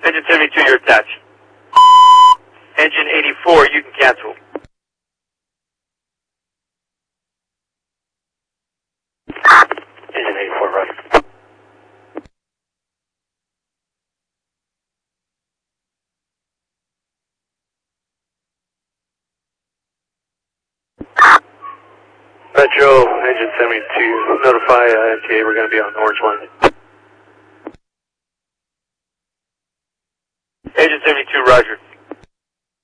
Engine 72, you're attached. Engine 84, you can cancel. Engine 84, right. Metro, Engine 72, notify MTA we're going to be on the orange line. Engine 72, roger.